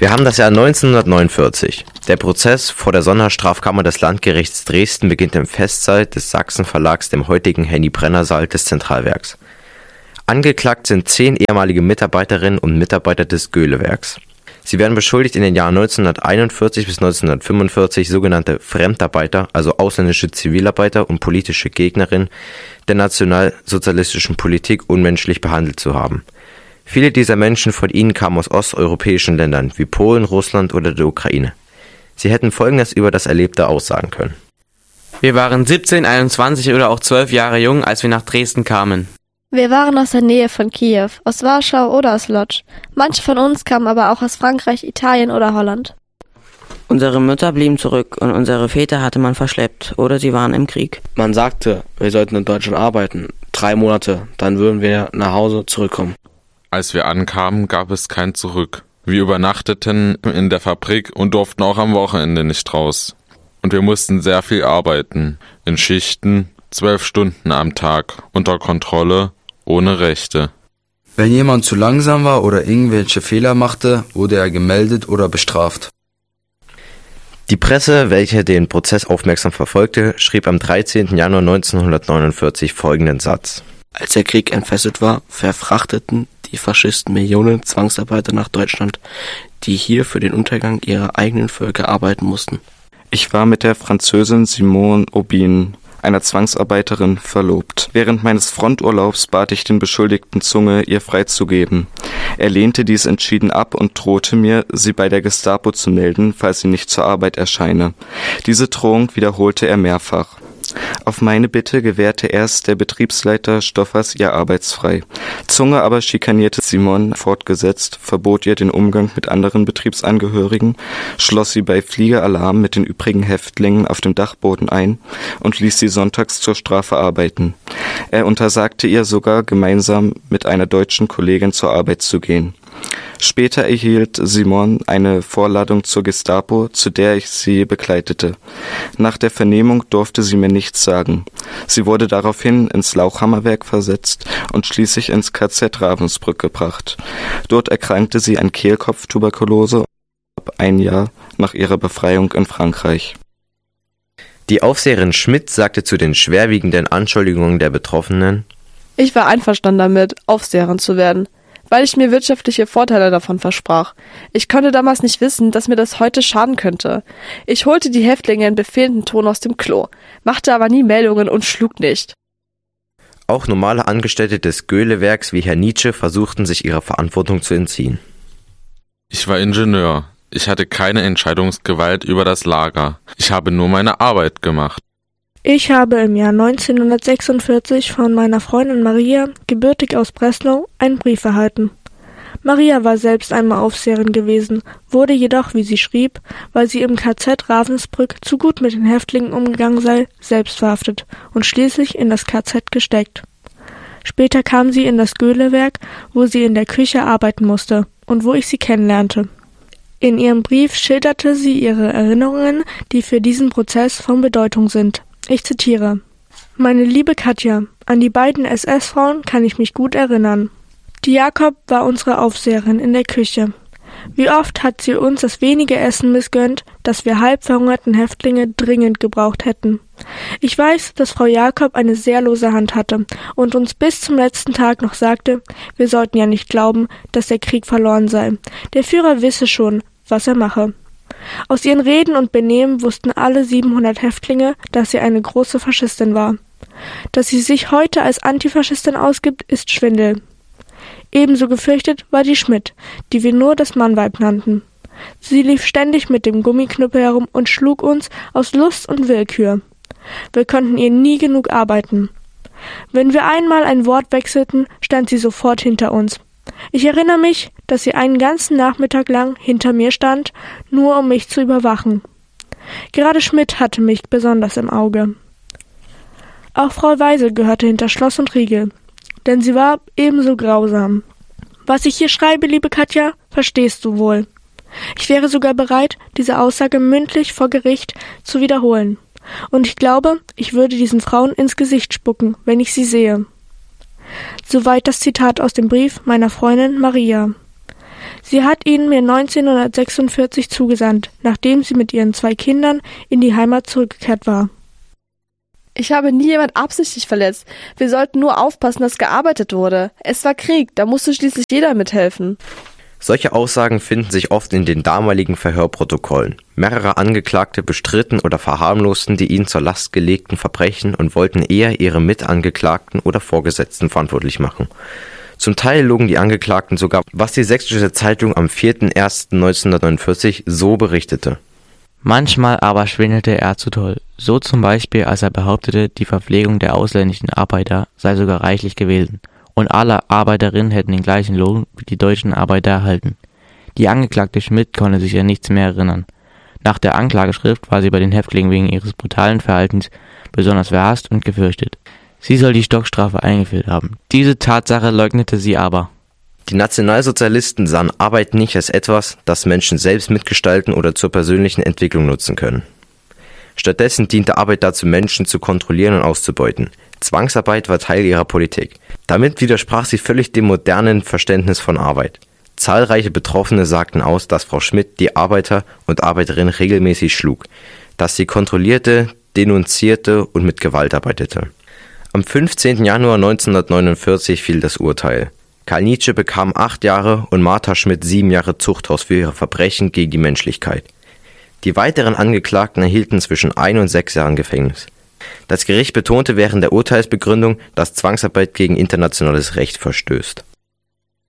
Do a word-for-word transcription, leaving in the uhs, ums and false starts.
Wir haben das Jahr neunzehnhundertneunundvierzig. Der Prozess vor der Sonderstrafkammer des Landgerichts Dresden beginnt im Festsaal des Sachsen-Verlags, dem heutigen Henny-Brenner-Saal des Zentralwerks. Angeklagt sind zehn ehemalige Mitarbeiterinnen und Mitarbeiter des Göhle-Werks. Sie werden beschuldigt, in den Jahren neunzehnhunderteinundvierzig bis neunzehnhundertfünfundvierzig sogenannte Fremdarbeiter, also ausländische Zivilarbeiter und politische Gegnerinnen der nationalsozialistischen Politik unmenschlich behandelt zu haben. Viele dieser Menschen von ihnen kamen aus osteuropäischen Ländern wie Polen, Russland oder der Ukraine. Sie hätten Folgendes über das Erlebte aussagen können. Wir waren siebzehn, einundzwanzig oder auch zwölf Jahre jung, als wir nach Dresden kamen. Wir waren aus der Nähe von Kiew, aus Warschau oder aus Lodz. Manche von uns kamen aber auch aus Frankreich, Italien oder Holland. Unsere Mütter blieben zurück und unsere Väter hatte man verschleppt oder sie waren im Krieg. Man sagte, wir sollten in Deutschland arbeiten. Drei Monate, dann würden wir nach Hause zurückkommen. Als wir ankamen, gab es kein Zurück. Wir übernachteten in der Fabrik und durften auch am Wochenende nicht raus. Und wir mussten sehr viel arbeiten, in Schichten, zwölf Stunden am Tag, unter Kontrolle, ohne Rechte. Wenn jemand zu langsam war oder irgendwelche Fehler machte, wurde er gemeldet oder bestraft. Die Presse, welche den Prozess aufmerksam verfolgte, schrieb am dreizehnten Januar neunzehnhundertneunundvierzig folgenden Satz. Als der Krieg entfesselt war, verfrachteten die Faschisten Millionen Zwangsarbeiter nach Deutschland, die hier für den Untergang ihrer eigenen Völker arbeiten mussten. Ich war mit der Französin Simone Aubin, einer Zwangsarbeiterin, verlobt. Während meines Fronturlaubs bat ich den Beschuldigten Zunge, ihr freizugeben. Er lehnte dies entschieden ab und drohte mir, sie bei der Gestapo zu melden, falls sie nicht zur Arbeit erscheine. Diese Drohung wiederholte er mehrfach. Auf meine Bitte gewährte erst der Betriebsleiter Stoffers ihr arbeitsfrei. Zunge aber schikanierte Simon fortgesetzt, verbot ihr den Umgang mit anderen Betriebsangehörigen, schloss sie bei Fliegeralarm mit den übrigen Häftlingen auf dem Dachboden ein und ließ sie sonntags zur Strafe arbeiten. Er untersagte ihr sogar, gemeinsam mit einer deutschen Kollegin zur Arbeit zu gehen. Später erhielt Simon eine Vorladung zur Gestapo, zu der ich sie begleitete. Nach der Vernehmung durfte sie mir nichts sagen. Sie wurde daraufhin ins Lauchhammerwerk versetzt und schließlich ins K Z Ravensbrück gebracht. Dort erkrankte sie an Kehlkopftuberkulose ab ein Jahr nach ihrer Befreiung in Frankreich. Die Aufseherin Schmidt sagte zu den schwerwiegenden Anschuldigungen der Betroffenen: Ich war einverstanden damit, Aufseherin zu werden, weil ich mir wirtschaftliche Vorteile davon versprach. Ich konnte damals nicht wissen, dass mir das heute schaden könnte. Ich holte die Häftlinge in befehlenden Ton aus dem Klo, machte aber nie Meldungen und schlug nicht. Auch normale Angestellte des Göhle-Werks wie Herr Nietzsche versuchten, sich ihrer Verantwortung zu entziehen. Ich war Ingenieur. Ich hatte keine Entscheidungsgewalt über das Lager. Ich habe nur meine Arbeit gemacht. Ich habe im Jahr neunzehnhundertsechsundvierzig von meiner Freundin Maria, gebürtig aus Breslau, einen Brief erhalten. Maria war selbst einmal Aufseherin gewesen, wurde jedoch, wie sie schrieb, weil sie im K Z Ravensbrück zu gut mit den Häftlingen umgegangen sei, selbst verhaftet und schließlich in das K Z gesteckt. Später kam sie in das Göhle-Werk, wo sie in der Küche arbeiten musste und wo ich sie kennenlernte. In ihrem Brief schilderte sie ihre Erinnerungen, die für diesen Prozess von Bedeutung sind. Ich zitiere: Meine liebe Katja, an die beiden S S-Frauen kann ich mich gut erinnern. Die Jakob war unsere Aufseherin in der Küche. Wie oft hat sie uns das wenige Essen missgönnt, das wir halb verhungerten Häftlinge dringend gebraucht hätten. Ich weiß, dass Frau Jakob eine sehr lose Hand hatte und uns bis zum letzten Tag noch sagte, wir sollten ja nicht glauben, dass der Krieg verloren sei. Der Führer wisse schon, was er mache. Aus ihren Reden und Benehmen wussten alle siebenhundert Häftlinge, dass sie eine große Faschistin war. Dass sie sich heute als Antifaschistin ausgibt, ist Schwindel. Ebenso gefürchtet war die Schmidt, die wir nur das Mannweib nannten. Sie lief ständig mit dem Gummiknüppel herum und schlug uns aus Lust und Willkür. Wir konnten ihr nie genug arbeiten. Wenn wir einmal ein Wort wechselten, stand sie sofort hinter uns. Ich erinnere mich, dass sie einen ganzen Nachmittag lang hinter mir stand, nur um mich zu überwachen. Gerade Schmidt hatte mich besonders im Auge. Auch Frau Weise gehörte hinter Schloss und Riegel, denn sie war ebenso grausam. Was ich hier schreibe, liebe Katja, verstehst du wohl. Ich wäre sogar bereit, diese Aussage mündlich vor Gericht zu wiederholen. Und ich glaube, ich würde diesen Frauen ins Gesicht spucken, wenn ich sie sehe. Soweit das Zitat aus dem Brief meiner Freundin Maria. Sie hat ihn mir neunzehnhundertsechsundvierzig zugesandt, nachdem sie mit ihren zwei Kindern in die Heimat zurückgekehrt war. Ich habe nie jemand absichtlich verletzt. Wir sollten nur aufpassen, dass gearbeitet wurde. Es war Krieg, da musste schließlich jeder mithelfen. Solche Aussagen finden sich oft in den damaligen Verhörprotokollen. Mehrere Angeklagte bestritten oder verharmlosten die ihnen zur Last gelegten Verbrechen und wollten eher ihre Mitangeklagten oder Vorgesetzten verantwortlich machen. Zum Teil logen die Angeklagten sogar, was die Sächsische Zeitung am vierten ersten neunzehnhundertneunundvierzig so berichtete. Manchmal aber schwindelte er zu toll. So zum Beispiel, als er behauptete, die Verpflegung der ausländischen Arbeiter sei sogar reichlich gewesen und alle Arbeiterinnen hätten den gleichen Lohn wie die deutschen Arbeiter erhalten. Die Angeklagte Schmidt konnte sich an nichts mehr erinnern. Nach der Anklageschrift war sie bei den Häftlingen wegen ihres brutalen Verhaltens besonders verhasst und gefürchtet. Sie soll die Stockstrafe eingeführt haben. Diese Tatsache leugnete sie aber. Die Nationalsozialisten sahen Arbeit nicht als etwas, das Menschen selbst mitgestalten oder zur persönlichen Entwicklung nutzen können. Stattdessen diente Arbeit dazu, Menschen zu kontrollieren und auszubeuten. Zwangsarbeit war Teil ihrer Politik. Damit widersprach sie völlig dem modernen Verständnis von Arbeit. Zahlreiche Betroffene sagten aus, dass Frau Schmidt die Arbeiter und Arbeiterinnen regelmäßig schlug, dass sie kontrollierte, denunzierte und mit Gewalt arbeitete. Am fünfzehnten Januar neunzehnhundertneunundvierzig fiel das Urteil. Karl Nietzsche bekam acht Jahre und Martha Schmidt sieben Jahre Zuchthaus für ihre Verbrechen gegen die Menschlichkeit. Die weiteren Angeklagten erhielten zwischen ein und sechs Jahren Gefängnis. Das Gericht betonte während der Urteilsbegründung, dass Zwangsarbeit gegen internationales Recht verstößt.